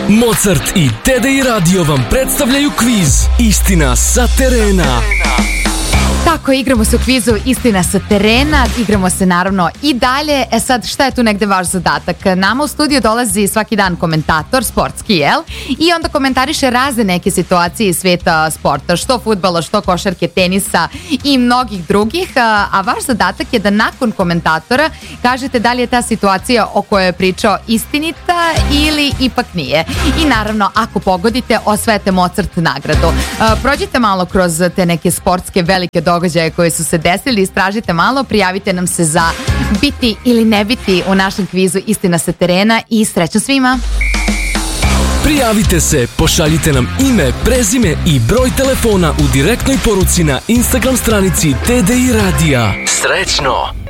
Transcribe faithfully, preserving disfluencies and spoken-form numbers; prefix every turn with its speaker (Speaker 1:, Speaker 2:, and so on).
Speaker 1: Mozart i T D I Radio vam predstavljaju kviz Istina sa terena.
Speaker 2: Tako, igramo se u kvizu Istina sa terena, igramo se naravno i dalje. E sad, šta je tu negde vaš zadatak? Nama u studiju dolazi svaki dan komentator, sportski, jel? I onda komentariše razne neke situacije iz sveta sporta, što fudbala, što košarke, tenisa i mnogih drugih. A vaš zadatak je da nakon komentatora kažete da li je ta situacija o kojoj je pričao istinita ili ipak nije. I naravno, ako pogodite, osvajate Mozart nagradu. Prođite malo kroz te neke sportske velike događaje koje su se desili, istražite malo, prijavite nam se za biti ili ne biti u našem kvizu Istina sa terena i srećno svima!
Speaker 1: Prijavite se, pošaljite nam ime, prezime i broj telefona u direktnoj poruci na Instagram stranici T D I Radija. Srećno!